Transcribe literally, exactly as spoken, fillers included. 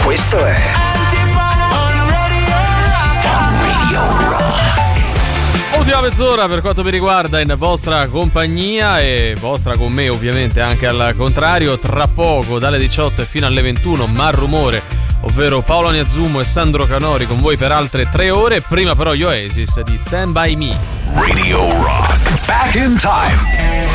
Questo è Radio Rock. Ultima mezz'ora per quanto mi riguarda in vostra compagnia e vostra con me ovviamente anche al contrario. Tra poco dalle diciotto e fino alle ventuno Mar Rumore, ovvero Paolo Niazzumo e Sandro Canori con voi per altre tre ore. Prima però gli Oasis di Stand By Me. Radio Rock. Back in time.